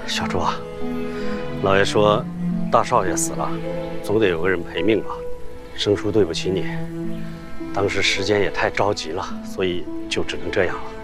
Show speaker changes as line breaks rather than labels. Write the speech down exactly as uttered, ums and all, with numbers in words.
小朱啊，老爷说，大少爷死了，总得有个人陪命吧。生叔对不起你，当时时间也太着急了，所以就只能这样了。